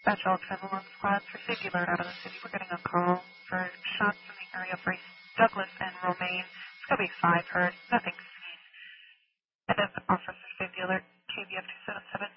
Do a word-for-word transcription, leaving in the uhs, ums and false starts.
Batch all seven one squad for safety alert out of the city. We're getting a call for shots in the area of Race Douglas and Romaine. It's going to be five heard. Nothing seen. And then Officer Safety Alert, K B F two seven seven.